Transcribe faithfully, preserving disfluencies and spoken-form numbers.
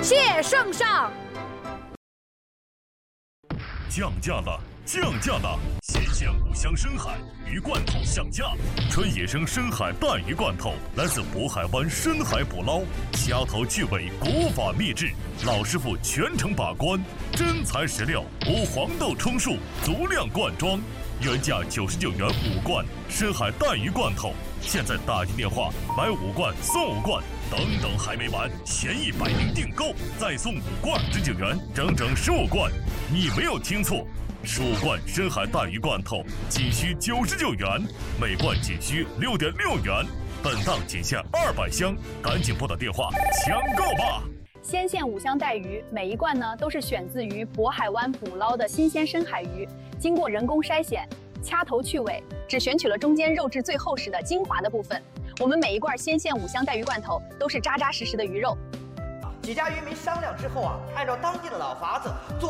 谢圣上。 降价了，降价了！鲜鲜五香深海鱼罐头降价，纯野生深海带鱼罐头来自渤海湾深海捕捞，掐头去尾，国法秘制，老师傅全程把关，真材实料，无黄豆充数，足量灌装。原价九十九元五罐深海带鱼罐头，现在打进电话买五罐送五罐，等等还没完，前一百名订购再送五罐十九元，整整十五罐。你没有听错，十五罐深海带鱼罐头仅需九十九元，每罐仅需六点六元，本档仅限二百箱，赶紧拨打电话抢购吧！ 鲜鲜五香带鱼，每一罐呢都是选自于渤海湾捕捞的新鲜深海鱼，经过人工筛选，掐头去尾，只选取了中间肉质最厚实的精华的部分。我们每一罐鲜鲜五香带鱼罐头都是扎扎实实的鱼肉。 几家渔民商量之后啊，按照当地的老法子做。